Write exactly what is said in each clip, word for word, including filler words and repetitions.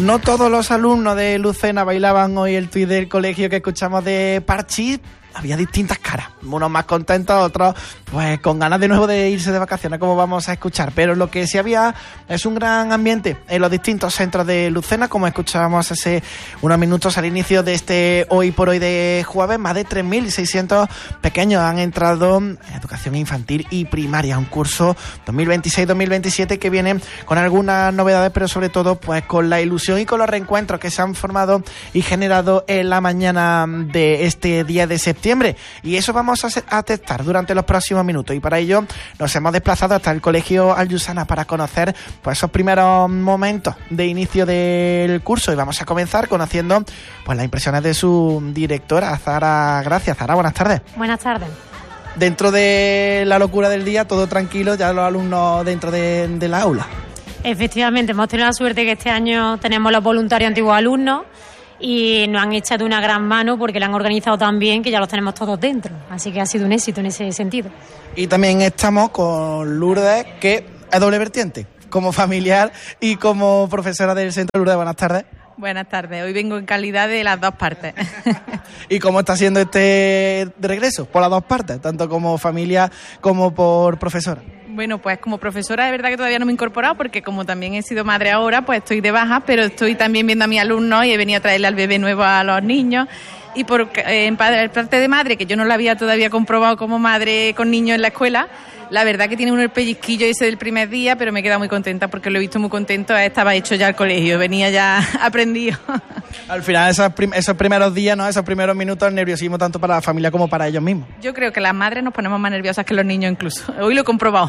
No todos los alumnos de Lucena bailaban hoy el tuit del colegio que escuchamos de Parchís. Había distintas caras, unos más contentos, otros pues con ganas de nuevo de irse de vacaciones, como vamos a escuchar. Pero lo que sí había es un gran ambiente en los distintos centros de Lucena, como escuchábamos hace unos minutos al inicio de este Hoy por Hoy de jueves. Más de tres mil seiscientos pequeños han entrado en educación infantil y primaria, un curso dos mil veintiséis dos mil veintisiete que viene con algunas novedades, pero sobre todo pues con la ilusión y con los reencuentros que se han formado y generado en la mañana de este día de septiembre. Y eso vamos a, a testar durante los próximos minutos, y para ello nos hemos desplazado hasta el colegio Al-Yusana para conocer pues esos primeros momentos de inicio del curso, y vamos a comenzar conociendo pues las impresiones de su directora, Zara Gracia. Zara, buenas tardes. Buenas tardes. Dentro de la locura del día, todo tranquilo, ya los alumnos dentro de, de la aula. Efectivamente, hemos tenido la suerte que este año tenemos los voluntarios antiguos alumnos y nos han echado una gran mano porque la han organizado tan bien que ya los tenemos todos dentro. Así que ha sido un éxito en ese sentido. Y también estamos con Lourdes, que es doble vertiente, como familiar y como profesora del centro. Lourdes, buenas tardes. Buenas tardes, hoy vengo en calidad de las dos partes. ¿Y cómo está siendo este regreso? Por las dos partes, tanto como familia como por profesora. Bueno, pues como profesora de verdad que todavía no me he incorporado porque como también he sido madre ahora, pues estoy de baja, pero estoy también viendo a mis alumnos y he venido a traerle al bebé nuevo a los niños. Y por eh, en parte de madre, que yo no lo había todavía comprobado como madre con niños en la escuela, la verdad que tiene uno el pellizquillo ese del primer día, pero me he quedado muy contenta porque lo he visto muy contento. Estaba hecho ya el colegio, venía ya aprendido. Al final esos, prim- esos primeros días, ¿no? Esos primeros minutos, el nerviosismo tanto para la familia como para ellos mismos. Yo creo que las madres nos ponemos más nerviosas que los niños incluso. Hoy lo he comprobado.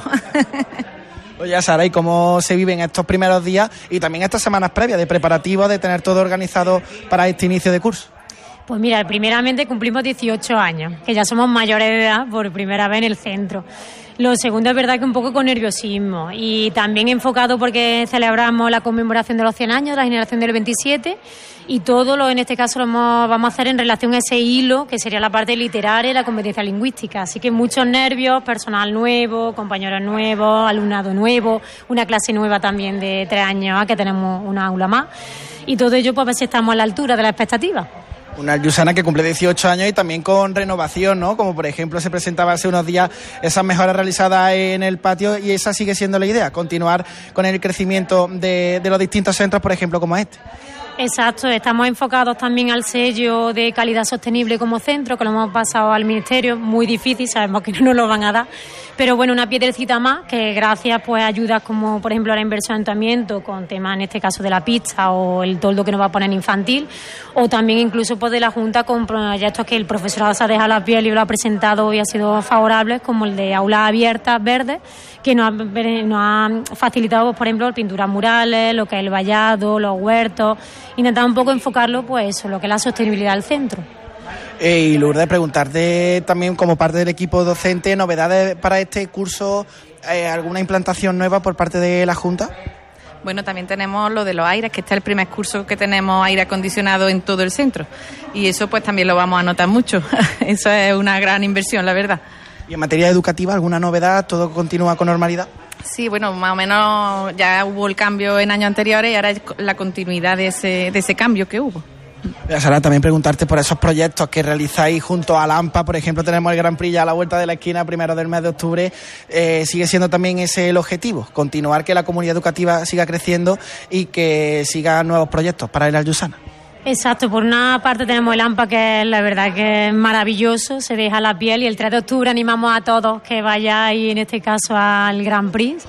Oye, Sara, ¿y cómo se viven estos primeros días y también estas semanas previas de preparativos, de tener todo organizado para este inicio de curso? Pues mira, primeramente cumplimos dieciocho años, que ya somos mayores de edad por primera vez en el centro. Lo segundo es verdad que un poco con nerviosismo y también enfocado porque celebramos la conmemoración de los cien años de la generación del veintisiete y todo lo en este caso lo hemos, vamos a hacer en relación a ese hilo que sería la parte literaria y la competencia lingüística. Así que muchos nervios, personal nuevo, compañeros nuevos, alumnado nuevo, una clase nueva también de tres años, que tenemos una aula más, y todo ello pues a ver si estamos a la altura de las expectativas. Una Al-Yusana que cumple dieciocho años y también con renovación, ¿no? Como por ejemplo se presentaba hace unos días esas mejoras realizadas en el patio, y esa sigue siendo la idea, continuar con el crecimiento de, de los distintos centros, por ejemplo, como este. Exacto, estamos enfocados también al sello de calidad sostenible como centro, que lo hemos pasado al Ministerio, muy difícil, sabemos que no nos lo van a dar, pero bueno, una piedrecita más que gracias pues a ayudas como por ejemplo la inversión en ayuntamiento con temas en este caso de la pista o el toldo que nos va a poner en infantil, o también incluso pues de la Junta con proyectos que el profesorado se ha dejado la piel y lo ha presentado y ha sido favorable, como el de aulas abiertas verdes, que nos ha, nos ha facilitado pues, por ejemplo pinturas murales, lo que es el vallado, los huertos. Intentar un poco enfocarlo, pues eso, lo que es la sostenibilidad del centro. Eh, y Lourdes, preguntarte también como parte del equipo docente, novedades para este curso, eh, alguna implantación nueva por parte de la Junta. Bueno, también tenemos lo de los aires, que este es el primer curso que tenemos aire acondicionado en todo el centro. Y eso pues también lo vamos a notar mucho. Eso es una gran inversión, la verdad. ¿Y en materia educativa alguna novedad? ¿Todo continúa con normalidad? Sí, bueno, más o menos ya hubo el cambio en años anteriores y ahora es la continuidad de ese, de ese cambio que hubo. Sara, también preguntarte por esos proyectos que realizáis junto a Lampa. Por ejemplo, tenemos el Gran Prix ya a la vuelta de la esquina, primero del mes de octubre. Eh, ¿Sigue siendo también ese el objetivo? Continuar que la comunidad educativa siga creciendo y que sigan nuevos proyectos para el Al-Yusana. Exacto, por una parte tenemos el AMPA, que es la verdad que es maravilloso, se deja la piel, y el tres de octubre animamos a todos que vayáis en este caso al Gran Prix.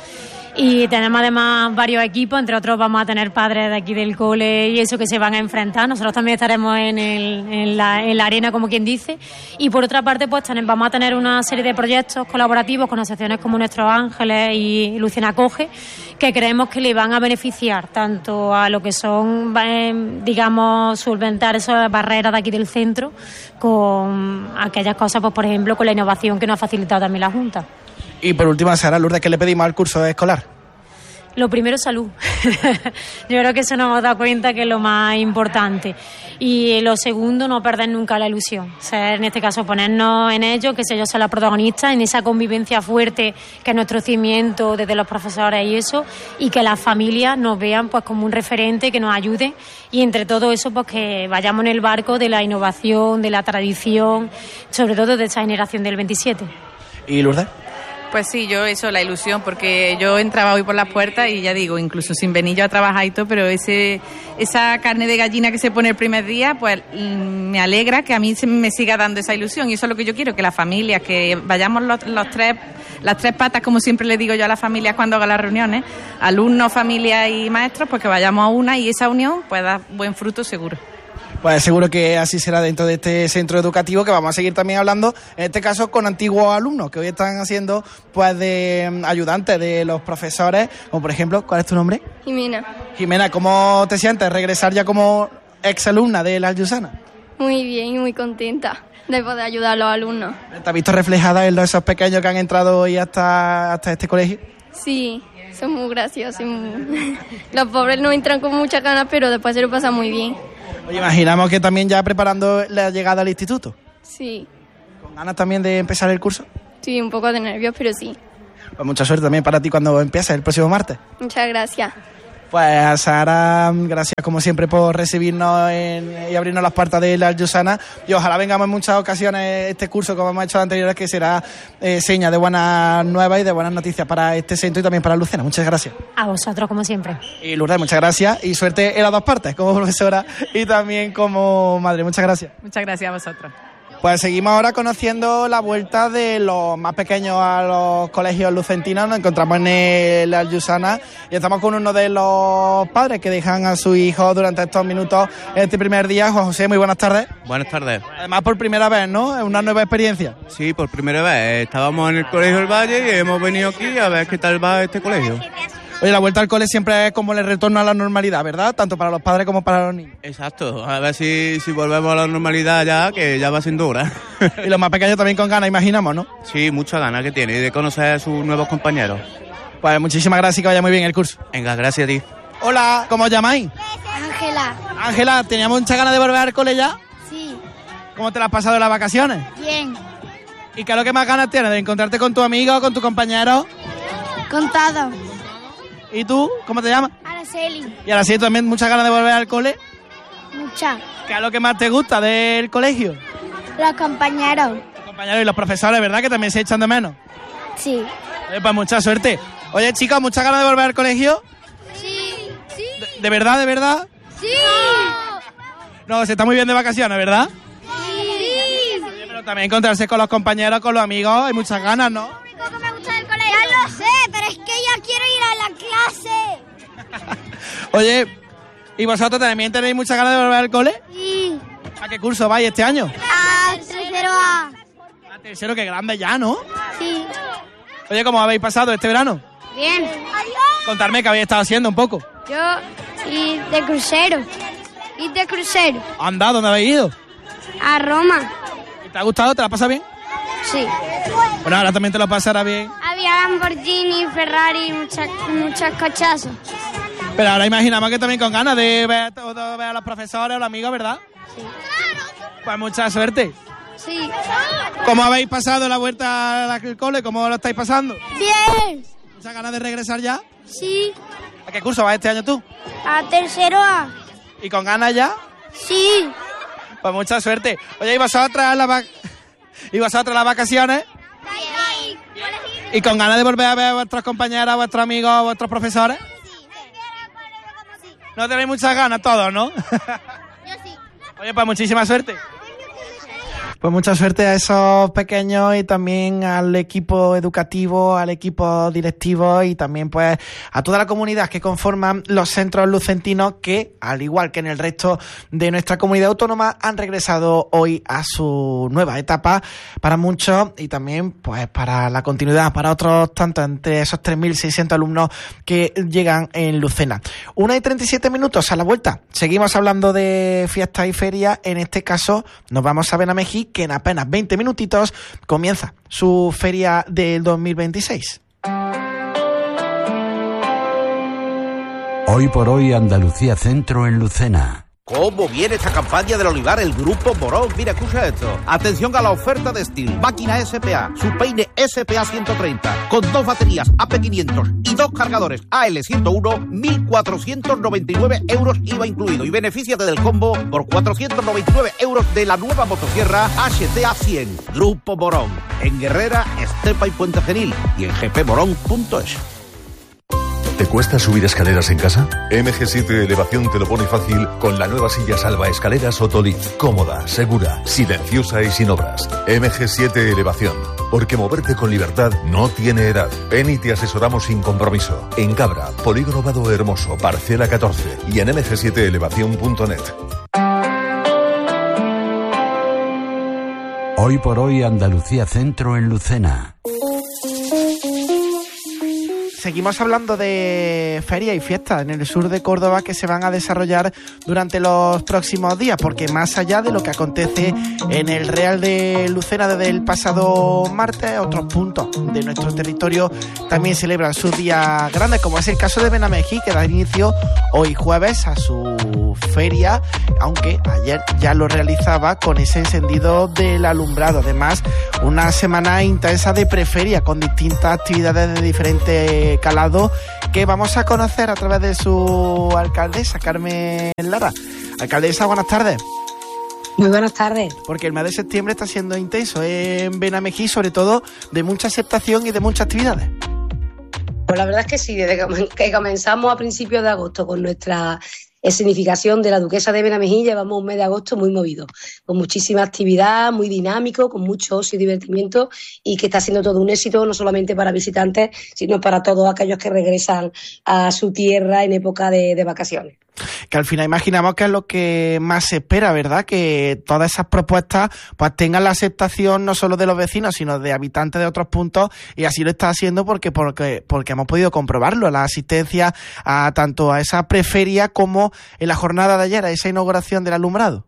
Y tenemos además varios equipos, entre otros vamos a tener padres de aquí del cole y eso que se van a enfrentar. Nosotros también estaremos en, el, en, la, en la arena, como quien dice. Y por otra parte, pues tenemos, vamos a tener una serie de proyectos colaborativos con asociaciones como Nuestros Ángeles y Luciana Acoge, que creemos que le van a beneficiar tanto a lo que son, eh, digamos, solventar esas barreras de aquí del centro, con aquellas cosas, pues por ejemplo, con la innovación que nos ha facilitado también la Junta. Y por último, Sara, Lourdes, ¿qué le pedimos al curso escolar? Lo primero, salud. Yo creo que eso nos hemos dado cuenta que es lo más importante. Y lo segundo, no perder nunca la ilusión. O sea, en este caso, ponernos en ello, que ellos sean los protagonistas, en esa convivencia fuerte que es nuestro cimiento desde los profesores y eso, y que las familias nos vean pues como un referente, que nos ayude. Y entre todo eso, pues que vayamos en el barco de la innovación, de la tradición, sobre todo de esta generación del veintisiete. ¿Y Lourdes? Pues sí, yo eso, la ilusión, porque yo entraba hoy por las puertas y ya digo, incluso sin venir yo a trabajar y todo, pero ese esa carne de gallina que se pone el primer día, pues me alegra que a mí se me siga dando esa ilusión, y eso es lo que yo quiero, que las familias, que vayamos los, los tres, las tres patas, como siempre le digo yo a las familias cuando hago las reuniones, alumnos, familias y maestros, pues que vayamos a una y esa unión pues da buen fruto seguro. Pues seguro que así será dentro de este centro educativo, que vamos a seguir también hablando, en este caso con antiguos alumnos que hoy están haciendo pues de ayudantes de los profesores, como por ejemplo, ¿cuál es tu nombre? Jimena. Jimena, ¿cómo te sientes regresar ya como exalumna de la Allusana? Muy bien y muy contenta de poder ayudar a los alumnos. ¿Te has visto reflejada en los, esos pequeños que han entrado hoy hasta, hasta este colegio? Sí, son muy graciosos. Y muy... Los pobres no entran con muchas ganas, pero después se lo pasan muy bien. Oye, imaginamos que también ya preparando la llegada al instituto. Sí. ¿Con ganas también de empezar el curso? Sí, un poco de nervios, pero sí. Pues mucha suerte también para ti cuando empieces el próximo martes. Muchas gracias. Pues Sara, gracias como siempre por recibirnos en, y abrirnos las puertas de la Allusana, y ojalá vengamos en muchas ocasiones este curso, como hemos hecho anteriores, que será eh, seña de buenas nuevas y de buenas noticias para este centro y también para Lucena. Muchas gracias. A vosotros, como siempre. Y Lourdes, muchas gracias y suerte en las dos partes, como profesora y también como madre. Muchas gracias. Muchas gracias a vosotros. Pues seguimos ahora conociendo la vuelta de los más pequeños a los colegios lucentinos. Nos encontramos en la Allusana y estamos con uno de los padres que dejan a su hijo durante estos minutos este primer día. Juan José, muy buenas tardes. Buenas tardes. Además por primera vez, ¿no? Es una nueva experiencia. Sí, por primera vez. Estábamos en el Colegio del Valle y hemos venido aquí a ver qué tal va este colegio. Oye, la vuelta al cole siempre es como el retorno a la normalidad, ¿verdad? Tanto para los padres como para los niños. Exacto, a ver si, si volvemos a la normalidad ya, que ya va siendo hora. Y los más pequeños también con ganas, imaginamos, ¿no? Sí, mucha ganas que tiene de conocer a sus nuevos compañeros. Pues muchísimas gracias y que vaya muy bien el curso. Venga, gracias a ti. Hola, ¿cómo os llamáis? Ángela. Ángela, ¿teníamos muchas ganas de volver al cole ya? Sí. ¿Cómo te las has pasado en las vacaciones? Bien. ¿Y qué es lo que más ganas tienes? ¿De encontrarte con tu amigo, con tu compañero? Contado. ¿Y tú? ¿Cómo te llamas? Araceli. ¿Y ahora sí también muchas ganas de volver al cole? Muchas. ¿Qué es lo que más te gusta del colegio? Los compañeros. Los compañeros y los profesores, ¿verdad? Que también se echan de menos. Sí. Oye, pues mucha suerte. Oye, chicos, ¿muchas ganas de volver al colegio? Sí. Sí. ¿De, de verdad, de verdad? Sí. No, se está muy bien de vacaciones, ¿verdad? Sí. Oye, pero también encontrarse con los compañeros, con los amigos, hay muchas ganas, ¿no? ¿Cómo me gusta el colegio? Ya lo sé, pero es que ya quiero ir a la clase. Oye, ¿y vosotros también tenéis muchas ganas de volver al cole? Sí. ¿A qué curso vais este año? A tercero A. A tercero, que grande ya, ¿no? Sí. Oye, ¿cómo habéis pasado este verano? Bien. Adiós. Contarme qué habéis estado haciendo un poco. Yo y de crucero. Y de crucero. Anda, ¿dónde habéis ido? A Roma. ¿Te ha gustado? ¿Te la pasas bien? Sí. Bueno, ahora también te lo pasará bien. Había Lamborghini, Ferrari, muchas muchas cochazos. Pero ahora imaginamos que también con ganas de ver, de ver a los profesores o los amigos, ¿verdad? Sí. Pues mucha suerte. Sí. ¿Cómo habéis pasado la vuelta al cole? ¿Cómo lo estáis pasando? Bien. ¿Muchas ganas de regresar ya? Sí. ¿A qué curso vas este año tú? A tercero A. ¿Y con ganas ya? Sí. Pues mucha suerte. Oye, ¿y vosotras las, vac- ¿Y vosotras las vacaciones? ¿Y con ganas de volver a ver a vuestras compañeras, a vuestros amigos, a vuestros profesores? No tenéis muchas ganas todos, ¿no? Yo sí. Oye, pues muchísima suerte. Pues mucha suerte a esos pequeños y también al equipo educativo, al equipo directivo y también pues a toda la comunidad que conforman los centros lucentinos que, al igual que en el resto de nuestra comunidad autónoma, han regresado hoy a su nueva etapa para muchos y también pues para la continuidad, para otros tantos, entre esos tres mil seiscientos alumnos que llegan en Lucena. Una y treinta y siete minutos a la vuelta. Seguimos hablando de fiestas y ferias. En este caso nos vamos a Benamejí, que en apenas veinte minutitos comienza su feria del dos mil veintiséis. Hoy por hoy Andalucía Centro en Lucena. ¿Cómo viene esta campaña del olivar? El Grupo Morón. Mira, escucha esto. Atención a la oferta de Steel. Máquina S P A. Su peine S P A ciento treinta. Con dos baterías A P quinientos y dos cargadores A L ciento uno. mil cuatrocientos noventa y nueve euros I V A incluido. Y benefíciate del combo por cuatrocientos noventa y nueve euros de la nueva motosierra H T A cien. Grupo Morón. En Guerrera, Estepa y Puente Genil. Y en g p morón punto es. ¿Te cuesta subir escaleras en casa? M G siete Elevación te lo pone fácil con la nueva silla salva escaleras Otolith. Cómoda, segura, silenciosa y sin obras. M G siete Elevación. Porque moverte con libertad no tiene edad. Ven y te asesoramos sin compromiso. En Cabra, Polígono Vado Hermoso, Parcela catorce y en m g siete elevación punto net. Hoy por hoy Andalucía Centro en Lucena. Seguimos hablando de ferias y fiestas en el sur de Córdoba que se van a desarrollar durante los próximos días, porque más allá de lo que acontece en el Real de Lucena desde el pasado martes, otros puntos de nuestro territorio también celebran sus días grandes, como es el caso de Benamejí, que da inicio hoy jueves a su feria, aunque ayer ya lo realizaba con ese encendido del alumbrado. Además, una semana intensa de preferia con distintas actividades de diferentes calado que vamos a conocer a través de su alcaldesa, Carmen Lara. Alcaldesa, buenas tardes. Muy buenas tardes. Porque el mes de septiembre está siendo intenso en Benamejí, sobre todo de mucha aceptación y de muchas actividades. Pues la verdad es que sí, desde que comenzamos a principios de agosto con nuestra escenificación de la Duquesa de Benamejí, llevamos un mes de agosto muy movido, con muchísima actividad, muy dinámico, con mucho ocio y divertimiento, y que está siendo todo un éxito, no solamente para visitantes, sino para todos aquellos que regresan a su tierra en época de, de vacaciones. Que al final imaginamos que es lo que más se espera, ¿verdad? Que todas esas propuestas pues tengan la aceptación no solo de los vecinos, sino de habitantes de otros puntos, y así lo está haciendo porque porque porque hemos podido comprobarlo, la asistencia a tanto a esa preferia como en la jornada de ayer, a esa inauguración del alumbrado.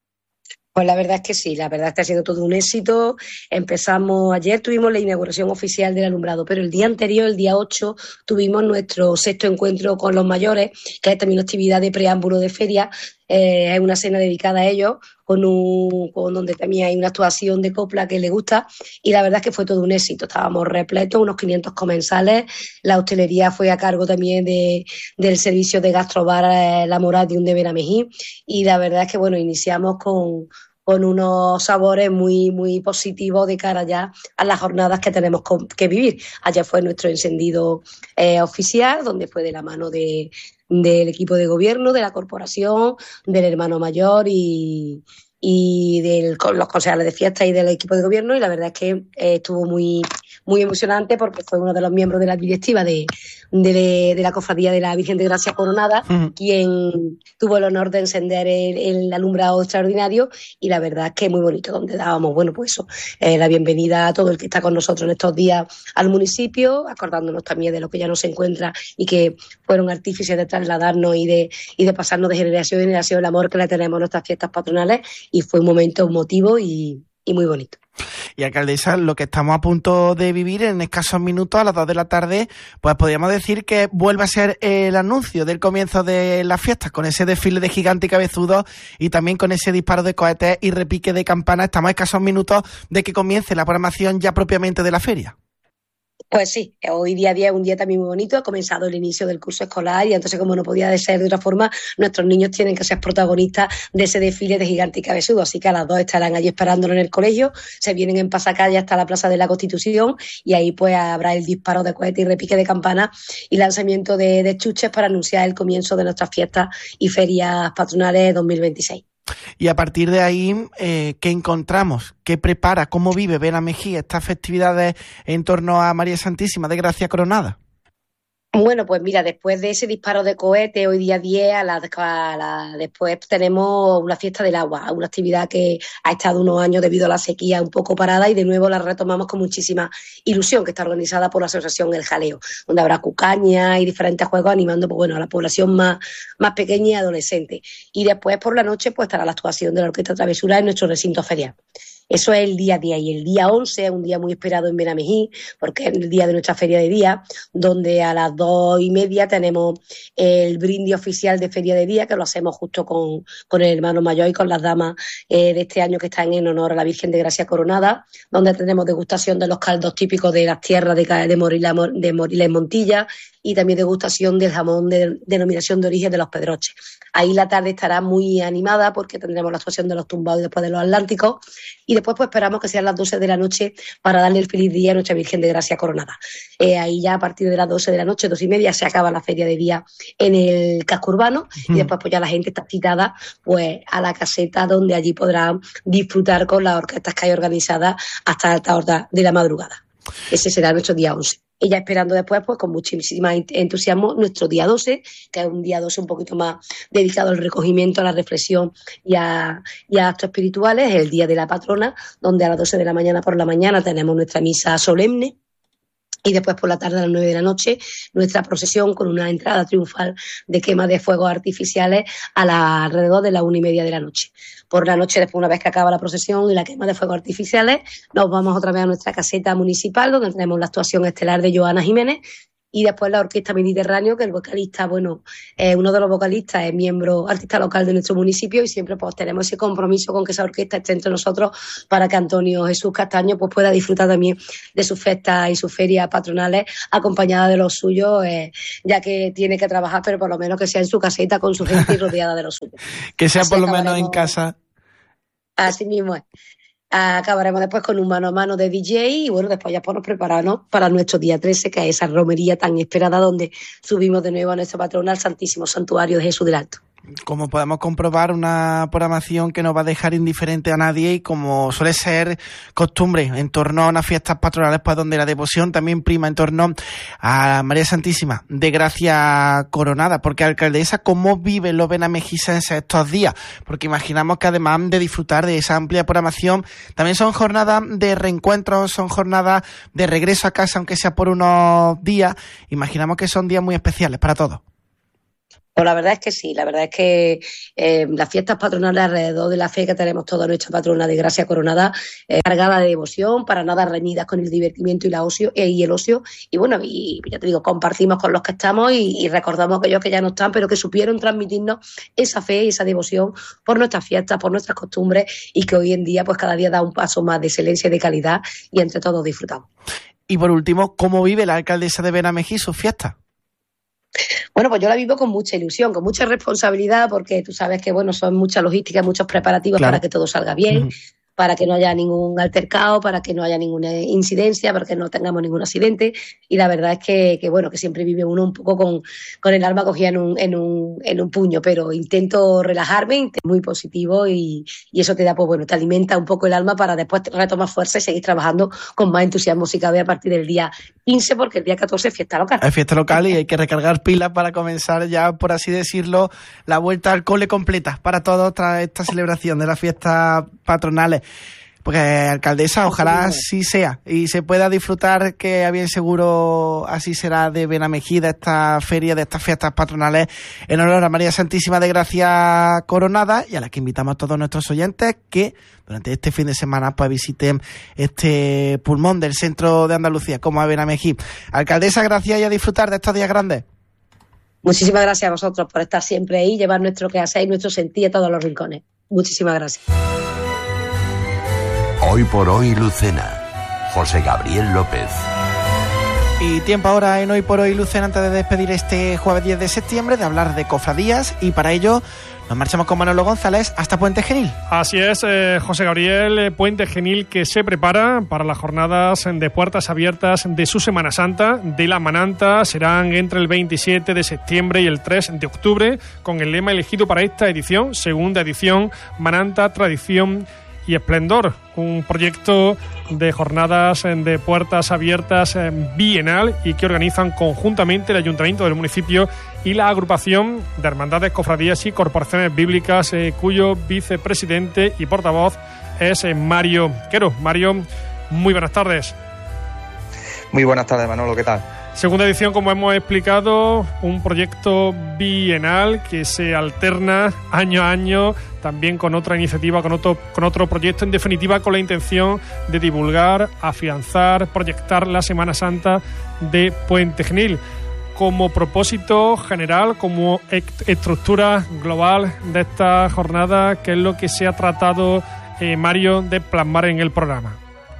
Pues la verdad es que sí, la verdad es que ha sido todo un éxito. Empezamos, ayer tuvimos la inauguración oficial del alumbrado, pero el día anterior, el día ocho, tuvimos nuestro sexto encuentro con los mayores, que es también una actividad de preámbulo de feria. Eh, es una cena dedicada a ellos, con un, con donde también hay una actuación de copla que les gusta, y la verdad es que fue todo un éxito. Estábamos repletos, unos quinientos comensales. La hostelería fue a cargo también de, del servicio de gastrobar eh, La Moradium de Benamejí, y la verdad es que bueno, iniciamos con con unos sabores muy muy positivos de cara ya a las jornadas que tenemos que vivir. Ayer fue nuestro encendido eh, oficial, donde fue de la mano de del equipo de gobierno, de la corporación, del hermano mayor y, y de los concejales de fiesta y del equipo de gobierno, y la verdad es que eh, estuvo muy muy emocionante porque fue uno de los miembros de la directiva de, de, de la Cofradía de la Virgen de Gracia Coronada, uh-huh, quien tuvo el honor de encender el, el alumbrado extraordinario, y la verdad es que muy bonito, donde dábamos, bueno, pues eso, eh, la bienvenida a todo el que está con nosotros en estos días al municipio, acordándonos también de lo que ya no se encuentra y que fueron artífices de trasladarnos y de, y de pasarnos de generación en generación el amor que le tenemos a nuestras fiestas patronales, y fue un momento emotivo y, y muy bonito. Y alcaldesa, lo que estamos a punto de vivir en escasos minutos, a las dos de la tarde, pues podríamos decir que vuelve a ser el anuncio del comienzo de las fiestas, con ese desfile de gigantes y cabezudos y también con ese disparo de cohetes y repique de campanas. Estamos a escasos minutos de que comience la programación ya propiamente de la feria. Pues sí, hoy día a día es un día también muy bonito, ha comenzado el inicio del curso escolar, y entonces, como no podía ser de otra forma, nuestros niños tienen que ser protagonistas de ese desfile de gigante y cabezudo, así que a las dos estarán allí esperándolo en el colegio, se vienen en pasacalle hasta la Plaza de la Constitución, y ahí pues habrá el disparo de cohetes y repique de campana y lanzamiento de, de chuches para anunciar el comienzo de nuestras fiestas y ferias patronales dos mil veintiséis. Y a partir de ahí, eh, ¿qué encontramos? ¿Qué prepara? ¿Cómo vive Benamejí estas festividades en torno a María Santísima de Gracia Coronada? Bueno, pues mira, después de ese disparo de cohete, hoy día diez, a la, a la, después tenemos una fiesta del agua, una actividad que ha estado unos años debido a la sequía un poco parada, y de nuevo la retomamos con muchísima ilusión, que está organizada por la Asociación El Jaleo, donde habrá cucañas y diferentes juegos animando, pues bueno, a la población más, más pequeña y adolescente. Y después por la noche pues estará la actuación de la Orquesta Travesura en nuestro recinto ferial. Eso es el día diez. Y el día once es un día muy esperado en Benamejí, porque es el día de nuestra feria de día, donde a las dos y media tenemos el brindis oficial de feria de día, que lo hacemos justo con, con el hermano mayor y con las damas eh, de este año que están en honor a la Virgen de Gracia Coronada, donde tenemos degustación de los caldos típicos de las tierras de, de Morila, de Morila y Montilla, y también degustación del jamón de denominación de origen de los Pedroches. Ahí la tarde estará muy animada porque tendremos la actuación de los tumbados y después de los Atlánticos, y después pues esperamos que sean las doce de la noche para darle el feliz día a nuestra Virgen de Gracia Coronada. Eh, ahí ya a partir de las doce de la noche, dos y media, se acaba la feria de día en el casco urbano, uh-huh. y después pues ya la gente está citada pues a la caseta, donde allí podrán disfrutar con las orquestas que hay organizadas hasta alta hora de la madrugada. Ese será nuestro día once. Y ya esperando después, pues con muchísimo entusiasmo, nuestro día doce, que es un día doce un poquito más dedicado al recogimiento, a la reflexión y a, y a actos espirituales, el día de la patrona, donde a las doce de la mañana por la mañana tenemos nuestra misa solemne. Y después por la tarde a las nueve de la noche, nuestra procesión con una entrada triunfal de quema de fuegos artificiales a la, alrededor de las una y media de la noche. Por la noche, después, una vez que acaba la procesión y la quema de fuegos artificiales, nos vamos otra vez a nuestra caseta municipal, donde tenemos la actuación estelar de Joana Jiménez, y después la Orquesta Mediterráneo, que el vocalista, bueno, eh, uno de los vocalistas es miembro, artista local de nuestro municipio, y siempre pues tenemos ese compromiso con que esa orquesta esté entre nosotros para que Antonio Jesús Castaño pues pueda disfrutar también de sus fiestas y sus ferias patronales acompañada de los suyos, eh, ya que tiene que trabajar, pero por lo menos que sea en su caseta con su gente y rodeada de los suyos. Que sea Así por lo menos en casa. Así mismo es. Acabaremos después con un mano a mano de D J y bueno, después ya podemos prepararnos para nuestro día trece, que es esa romería tan esperada donde subimos de nuevo a nuestra patrona al Santísimo Santuario de Jesús del Alto. Como podemos comprobar, una programación que no va a dejar indiferente a nadie, y como suele ser costumbre en torno a unas fiestas patronales, pues donde la devoción también prima en torno a María Santísima de Gracia Coronada. Porque, alcaldesa, ¿cómo viven los benamejisenses estos días? Porque imaginamos que además de disfrutar de esa amplia programación, también son jornadas de reencuentros, son jornadas de regreso a casa, aunque sea por unos días. Imaginamos que son días muy especiales para todos. Pues la verdad es que sí, la verdad es que eh, las fiestas patronales alrededor de la fe que tenemos toda nuestra patrona de Gracia Coronada, eh, cargada de devoción, para nada reñidas con el divertimiento y, la ocio, eh, y el ocio, y bueno, y ya te digo, compartimos con los que estamos y, y recordamos a aquellos que ya no están, pero que supieron transmitirnos esa fe y esa devoción por nuestras fiestas, por nuestras costumbres, y que hoy en día pues cada día da un paso más de excelencia y de calidad, y entre todos disfrutamos. Y por último, ¿cómo vive la alcaldesa de Benamejí sus fiestas? Bueno, pues yo la vivo con mucha ilusión, con mucha responsabilidad, porque tú sabes que, bueno, son mucha logística, muchos preparativos claro. para que todo salga bien, uh-huh. para que no haya ningún altercado, para que no haya ninguna incidencia, para que no tengamos ningún accidente. Y la verdad es que, que bueno, que siempre vive uno un poco con, con el alma cogida en un, en un, en un puño, pero intento relajarme, intento muy positivo y, y eso te da, pues bueno, te alimenta un poco el alma para después retomar fuerza y seguir trabajando con más entusiasmo si cabe a partir del día quince, porque el día catorce es fiesta local. Es fiesta local y hay que recargar pilas para comenzar ya, por así decirlo, la vuelta al cole completa para todos tras esta celebración de las fiestas patronales. Porque, alcaldesa, ojalá así sea y se pueda disfrutar, que a bien seguro así será, de Benamejí, de esta feria, de estas fiestas patronales en honor a María Santísima de Gracia Coronada, y a la que invitamos a todos nuestros oyentes que durante este fin de semana pues visiten este pulmón del centro de Andalucía, como a Benamejí. Alcaldesa, gracias, y a disfrutar de estos días grandes. Muchísimas gracias a vosotros por estar siempre ahí, llevar nuestro quehacer y nuestro sentir a todos los rincones. Muchísimas gracias. Hoy por hoy Lucena, José Gabriel López. Y tiempo ahora en Hoy por Hoy Lucena, antes de despedir este jueves diez de septiembre, de hablar de cofradías, y para ello nos marchamos con Manolo González hasta Puente Genil. Así es, eh, José Gabriel, eh, Puente Genil, que se prepara para las jornadas de puertas abiertas de su Semana Santa, de la Mananta. Serán entre el veintisiete de septiembre y el tres de octubre, con el lema elegido para esta edición, segunda edición, Mananta, Tradición y Esplendor, un proyecto de jornadas de puertas abiertas bienal y que organizan conjuntamente el Ayuntamiento del municipio y la agrupación de hermandades, cofradías y corporaciones bíblicas, eh, cuyo vicepresidente y portavoz es eh, Mario Quero. Mario, muy buenas tardes. Muy buenas tardes, Manolo, ¿qué tal? Segunda edición, como hemos explicado, un proyecto bienal que se alterna año a año, también con otra iniciativa, con otro, con otro proyecto, en definitiva con la intención de divulgar, afianzar, proyectar la Semana Santa de Puente Genil. Como propósito general, como estructura global de esta jornada, ¿qué es lo que se ha tratado, eh, Mario, de plasmar en el programa?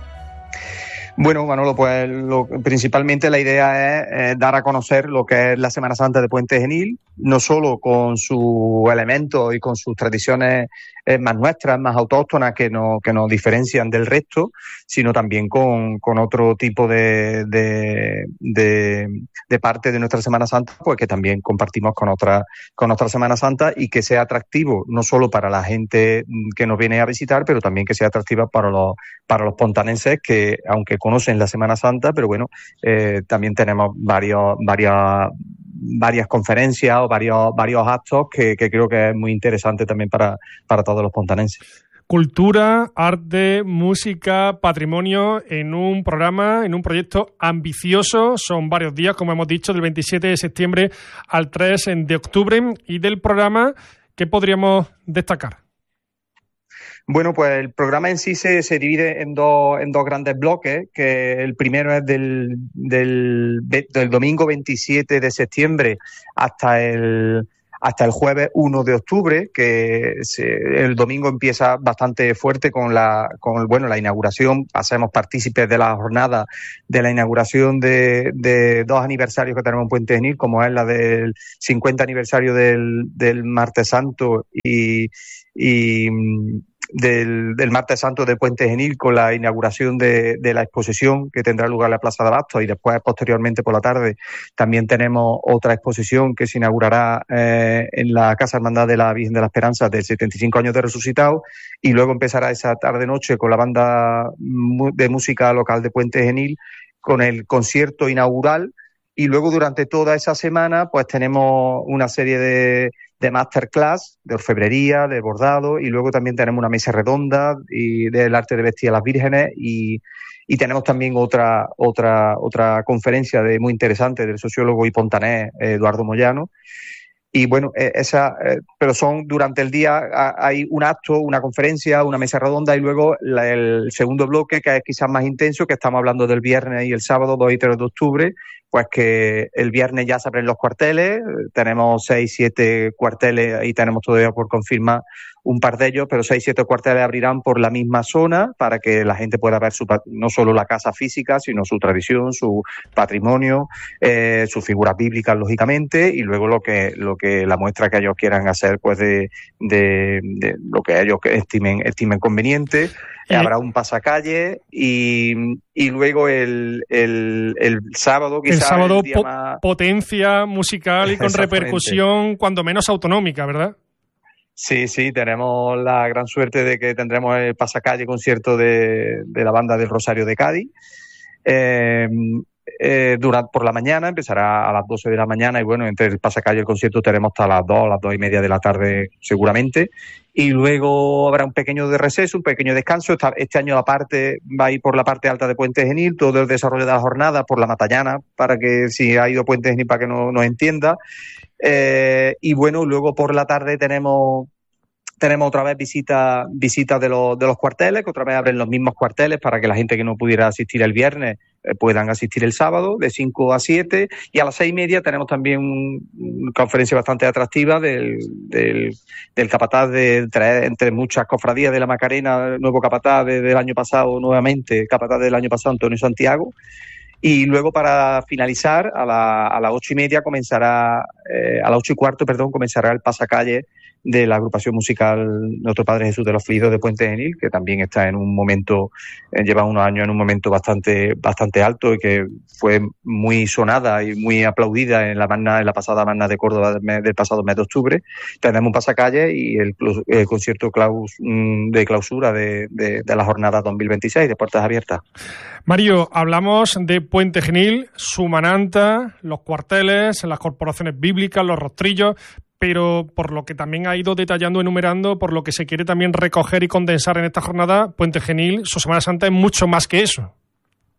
Bueno, Manolo, pues lo, principalmente la idea es eh, dar a conocer lo que es la Semana Santa de Puente Genil, no solo con sus elementos y con sus tradiciones eh, más nuestras, más autóctonas, que, no, que nos diferencian del resto, sino también con, con otro tipo de, de, de, de parte de nuestra Semana Santa, pues que también compartimos con otra, con otra Semana Santa, y que sea atractivo no solo para la gente que nos viene a visitar, pero también que sea atractiva para los, para los pontanenses que, aunque conocen la Semana Santa, pero bueno, eh, también tenemos varios, varias, varias conferencias o varios, varios actos que, que creo que es muy interesante también para, para todos los pontanenses. Cultura, arte, música, patrimonio en un programa, en un proyecto ambicioso. Son varios días, como hemos dicho, del veintisiete de septiembre al tres de octubre. Y del programa, ¿qué podríamos destacar? Bueno, pues el programa en sí se, se divide en dos, en dos grandes bloques, que el primero es del, del, del domingo veintisiete de septiembre hasta el, hasta el jueves uno de octubre, que se, el domingo empieza bastante fuerte con la, con bueno, la inauguración. Hacemos partícipes de la jornada de la inauguración de, de dos aniversarios que tenemos en Puente Genil, como es la del cincuenta aniversario del, del Martes Santo y, y Del, del Martes Santo de Puente Genil, con la inauguración de, de la exposición que tendrá lugar en la Plaza de Abastos, y después, posteriormente, por la tarde, también tenemos otra exposición que se inaugurará eh, en la Casa Hermandad de la Virgen de la Esperanza del setenta y cinco años de resucitado, y luego empezará esa tarde-noche con la banda de música local de Puente Genil, con el concierto inaugural, y luego durante toda esa semana pues tenemos una serie de de masterclass, de orfebrería, de bordado, y luego también tenemos una mesa redonda y del arte de vestir a las vírgenes, y, y tenemos también otra otra otra conferencia de muy interesante del sociólogo y pontanés Eduardo Moyano. Y bueno, esa, eh, pero son durante el día hay un acto, una conferencia, una mesa redonda, y luego la, el segundo bloque, que es quizás más intenso, que estamos hablando del viernes y el sábado dos y tres de octubre, pues que el viernes ya se abren los cuarteles, tenemos seis, siete cuarteles, y tenemos todavía por confirmar un par de ellos, pero seis, siete cuarteles abrirán por la misma zona para que la gente pueda ver su, no solo la casa física, sino su tradición, su patrimonio, eh, sus figuras bíblicas, lógicamente, y luego lo que, lo que la muestra que ellos quieran hacer, pues de, de, de lo que ellos estimen, estimen conveniente. Eh, habrá un pasacalle, y, y luego el, el, el sábado quizás el sábado el día po- más... potencia musical y con repercusión cuando menos autonómica, ¿verdad? Sí, sí, tenemos la gran suerte de que tendremos el pasacalle concierto de, de la banda del Rosario de Cádiz. Eh, eh, durante, por la mañana, empezará a las doce de la mañana, y bueno, entre el pasacalle y el concierto tenemos hasta las dos, las dos y media de la tarde seguramente. Y luego habrá un pequeño de receso, un pequeño descanso. Este año la parte va a ir por la parte alta de Puente Genil, todo el desarrollo de la jornada por la Matallana, para que si ha ido Puente Genil, para que no nos entienda. Eh, y bueno, luego por la tarde tenemos tenemos otra vez visitas visita de los de los cuarteles, que otra vez abren los mismos cuarteles para que la gente que no pudiera asistir el viernes eh, puedan asistir el sábado, de cinco a siete, y a las seis y media tenemos también un, una conferencia bastante atractiva del, del, del capataz de entre, entre muchas cofradías de la Macarena, nuevo capataz de, del año pasado, nuevamente capataz del año pasado, Antonio Santiago. Y luego, para finalizar, a, la, a las ocho y media comenzará, eh, a las ocho y cuarto, perdón, comenzará el pasacalle de la agrupación musical Nuestro Padre Jesús de los Afligidos de Puente Genil, que también está en un momento, eh, lleva unos años en un momento bastante bastante alto, y que fue muy sonada y muy aplaudida en la magna, en la pasada magna de Córdoba del, mes, del pasado mes de octubre. Tenemos un pasacalle y el, el concierto claus, de clausura de, de, de la jornada dos mil veintiséis de puertas abiertas. Mario, hablamos de Puente Genil, su mananta, los cuarteles, las corporaciones bíblicas, los rostrillos, pero por lo que también ha ido detallando, enumerando, por lo que se quiere también recoger y condensar en esta jornada, Puente Genil, su Semana Santa es mucho más que eso.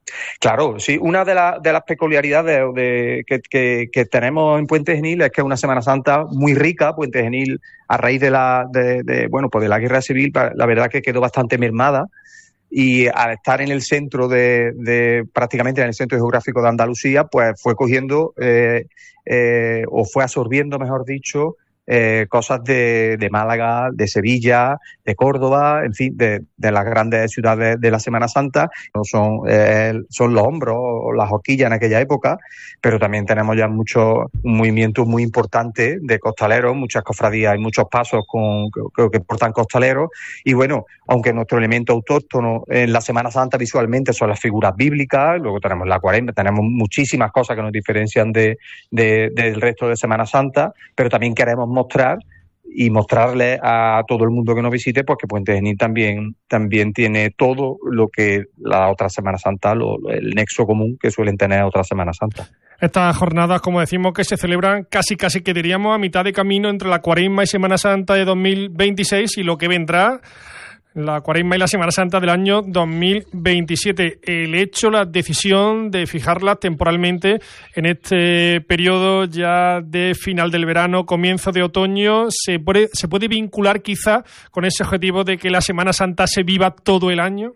Claro, sí. Una de, la, de las peculiaridades de, que, que, que tenemos en Puente Genil es que es una Semana Santa muy rica. Puente Genil, a raíz de la, de, de, bueno, pues de la guerra civil, la verdad que quedó bastante mermada. Y al estar en el centro de, de prácticamente en el centro geográfico de Andalucía, pues fue cogiendo eh, eh, o fue absorbiendo, mejor dicho, eh, cosas de, de Málaga, de Sevilla, de Córdoba, en fin, de, de las grandes ciudades de la Semana Santa. No son, eh, son los hombros o las horquillas en aquella época, pero también tenemos ya muchos un movimiento muy importante de costaleros, muchas cofradías y muchos pasos con, que, que portan costaleros. Y bueno, aunque nuestro elemento autóctono en la Semana Santa visualmente son las figuras bíblicas, luego tenemos la cuaresma, tenemos muchísimas cosas que nos diferencian de, de, del resto de Semana Santa, pero también queremos mostrar y mostrarle a todo el mundo que nos visite pues que Puente Genil también, también tiene todo lo que la otra Semana Santa, lo, el nexo común que suelen tener otras Semanas Santas. Estas jornadas, como decimos, que se celebran casi casi que diríamos a mitad de camino entre la Cuaresma y Semana Santa de dos mil veintiséis y lo que vendrá, la Cuaresma y la Semana Santa del año dos mil veintisiete. El hecho, la decisión de fijarlas temporalmente en este periodo ya de final del verano, comienzo de otoño, ¿se puede, se puede vincular quizá con ese objetivo de que la Semana Santa se viva todo el año?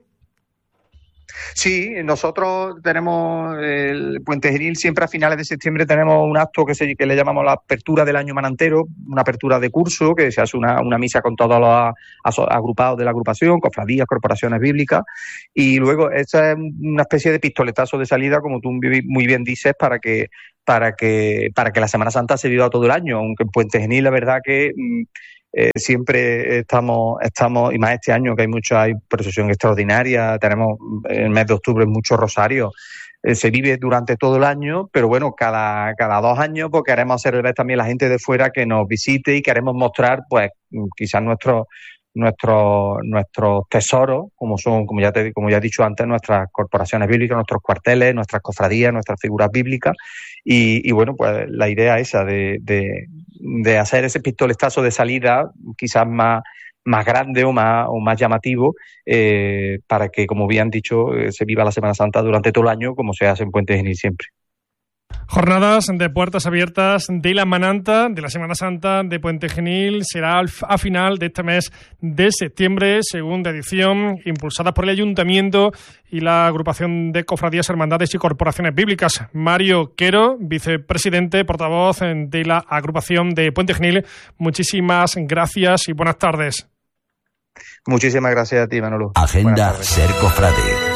Sí, nosotros tenemos el Puente Genil, siempre a finales de septiembre tenemos un acto que, se, que le llamamos la apertura del año manantero, una apertura de curso, que se hace una, una misa con todos los agrupados de la agrupación, cofradías, corporaciones bíblicas, y luego esa es una especie de pistoletazo de salida, como tú muy bien dices, para que para que para que la Semana Santa se viva todo el año, aunque en Puente Genil la verdad que Eh, siempre estamos, estamos, y más este año que hay mucha hay procesión extraordinaria, tenemos en el mes de octubre muchos rosarios, eh, se vive durante todo el año, pero bueno, cada, cada dos años pues queremos hacer ver también a la gente de fuera que nos visite y queremos mostrar pues quizás nuestros nuestros nuestros tesoros, como son, como ya te, como ya he dicho antes, nuestras corporaciones bíblicas, nuestros cuarteles, nuestras cofradías, nuestras figuras bíblicas, y, y bueno, pues la idea esa de, de, de hacer ese pistoletazo de salida, quizás más más grande o más o más llamativo, eh, para que, como bien han dicho, eh, se viva la Semana Santa durante todo el año, como se hace en Puente Genil siempre. Jornadas de puertas abiertas de la Mananta, de la Semana Santa de Puente Genil, será a final de este mes de septiembre, segunda edición, impulsadas por el Ayuntamiento y la agrupación de cofradías, hermandades y corporaciones bíblicas. Mario Quero, vicepresidente, portavoz de la agrupación de Puente Genil, muchísimas gracias y buenas tardes. Muchísimas gracias a ti, Manolo. Agenda Ser Cofrade.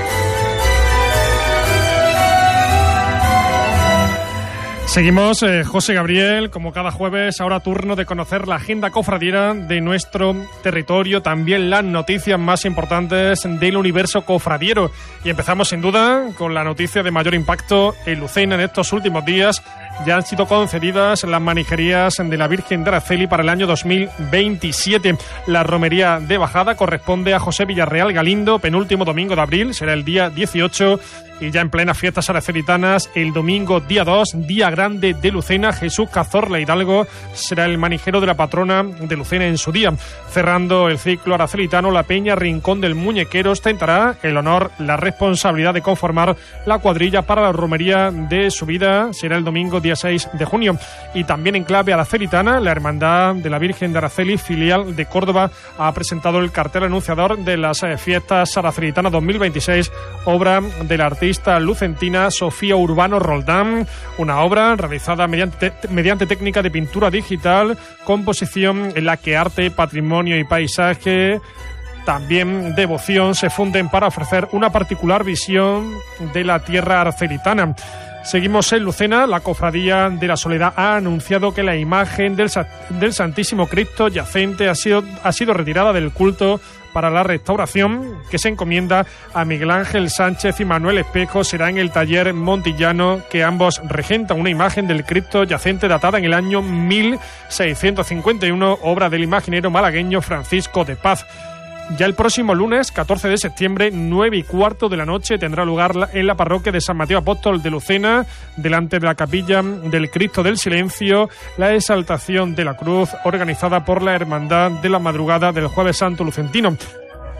Seguimos, eh, José Gabriel, como cada jueves, ahora turno de conocer la agenda cofradiera de nuestro territorio, también las noticias más importantes del universo cofradiero. Y empezamos sin duda con la noticia de mayor impacto en Lucena. En estos últimos días ya han sido concedidas las manijerías de la Virgen de Araceli para el año dos mil veintisiete. La romería de bajada corresponde a José Villarreal Galindo, penúltimo domingo de abril, será el día dieciocho. Y ya en plenas fiestas aracelitanas, el domingo día dos, día grande de Lucena, Jesús Cazorla Hidalgo será el manijero de la patrona de Lucena en su día. Cerrando el ciclo aracelitano, la Peña Rincón del Muñequero ostentará el honor, la responsabilidad de conformar la cuadrilla para la romería de su vida. Será el domingo día seis de junio. Y también en clave aracelitana, la Hermandad de la Virgen de Araceli, filial de Córdoba, ha presentado el cartel anunciador de las fiestas aracelitanas dos mil veintiséis, obra del artista lucentina Sofía Urbano Roldán, una obra realizada mediante, te- mediante técnica de pintura digital, composición en la que arte, patrimonio y paisaje, también devoción, se funden para ofrecer una particular visión de la tierra arcelitana. Seguimos en Lucena. La Cofradía de la Soledad ha anunciado que la imagen del, del Santísimo Cristo yacente ha sido, ha sido retirada del culto para la restauración, que se encomienda a Miguel Ángel Sánchez y Manuel Espejo. Será en el taller Montillano, que ambos regentan una imagen del Cristo yacente datada en el año mil seiscientos cincuenta y uno, obra del imaginero malagueño Francisco de Paz. Ya el próximo lunes, catorce de septiembre, nueve y cuarto de la noche, tendrá lugar en la parroquia de San Mateo Apóstol de Lucena, delante de la capilla del Cristo del Silencio, la exaltación de la cruz, organizada por la Hermandad de la Madrugada del Jueves Santo Lucentino.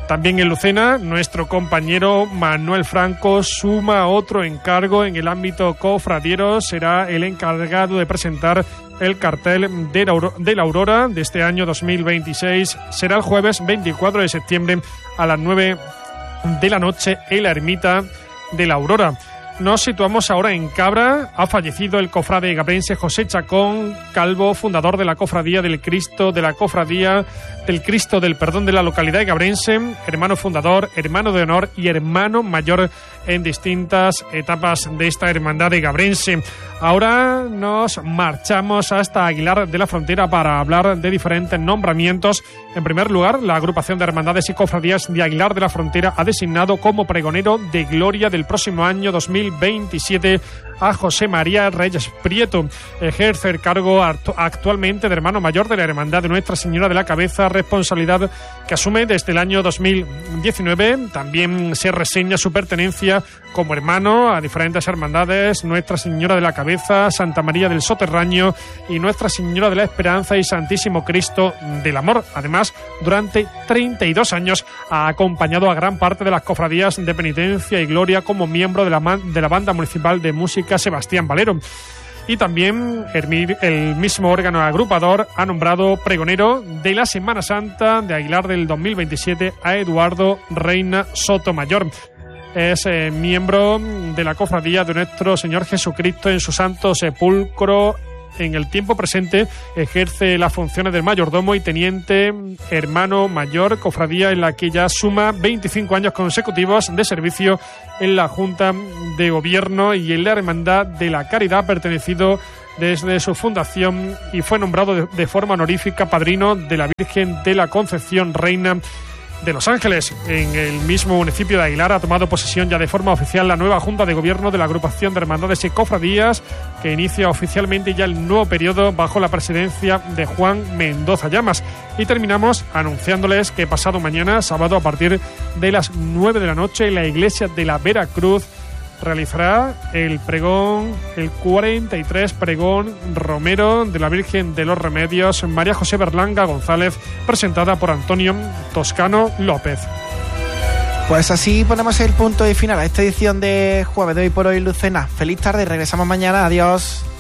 También en Lucena, nuestro compañero Manuel Franco suma otro encargo en el ámbito cofradiero. Será el encargado de presentar el cartel de la, de la Aurora de este año dos mil veintiséis. Será el jueves veinticuatro de septiembre a las nueve de la noche en la ermita de la Aurora. Nos situamos ahora en Cabra. Ha fallecido el cofrade gabrense José Chacón Calvo, fundador de la Cofradía del Cristo, de la Cofradía del Cristo del Perdón de la localidad de Gabrense, hermano fundador, hermano de honor y hermano mayor en distintas etapas de esta hermandad de Gabrense. Ahora nos marchamos hasta Aguilar de la Frontera para hablar de diferentes nombramientos. En primer lugar, la agrupación de hermandades y cofradías de Aguilar de la Frontera ha designado como pregonero de gloria del próximo año dos mil veintisiete a José María Reyes Prieto. Ejerce el cargo actualmente de hermano mayor de la Hermandad de Nuestra Señora de la Cabeza, responsabilidad que asume desde el año dos mil diecinueve. También se reseña su pertenencia como hermano a diferentes hermandades: Nuestra Señora de la Cabeza, Santa María del Soterraño y Nuestra Señora de la Esperanza y Santísimo Cristo del Amor. Además, durante treinta y dos años ha acompañado a gran parte de las cofradías de penitencia y gloria como miembro de la, de la Banda Municipal de Música Sebastián Valero. Y también el, el mismo órgano agrupador ha nombrado pregonero de la Semana Santa de Aguilar del dos mil veintisiete a Eduardo Reina Sotomayor. Es eh, miembro de la Cofradía de Nuestro Señor Jesucristo en su Santo Sepulcro. En el tiempo presente ejerce las funciones de mayordomo y teniente hermano mayor, cofradía en la que ya suma veinticinco años consecutivos de servicio en la Junta de Gobierno y en la Hermandad de la Caridad, pertenecido desde su fundación, y fue nombrado de, de forma honorífica padrino de la Virgen de la Concepción Reina de Los Ángeles. En el mismo municipio de Aguilar ha tomado posesión ya de forma oficial la nueva Junta de Gobierno de la agrupación de hermandades y cofradías, que inicia oficialmente ya el nuevo periodo bajo la presidencia de Juan Mendoza Llamas. Y terminamos anunciándoles que pasado mañana, sábado, a partir de las nueve de la noche, en la iglesia de la Veracruz realizará el pregón, el cuarenta y tres pregón romero de la Virgen de los Remedios María José Berlanga González, presentada por Antonio Toscano López. Pues así ponemos el punto y final a esta edición de Jueves de Hoy por Hoy Lucena. Feliz tarde, regresamos mañana, adiós.